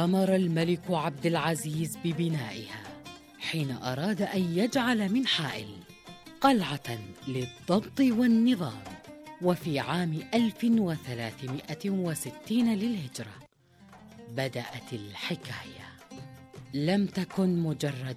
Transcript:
أمر الملك عبد العزيز ببنائها حين أراد أن يجعل من حائل قلعة للضبط والنظام. وفي عام 1360 للهجرة بدأت الحكاية. لم تكن مجرد